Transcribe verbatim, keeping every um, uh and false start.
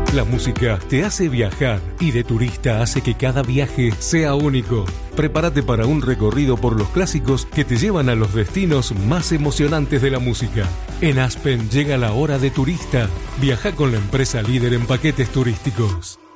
La música te hace viajar y de turista hace que cada viaje sea único. Prepárate para un recorrido por los clásicos que te llevan a los destinos más emocionantes de la música. En Aspen llega la hora de turista. Viaja con la empresa líder en paquetes turísticos.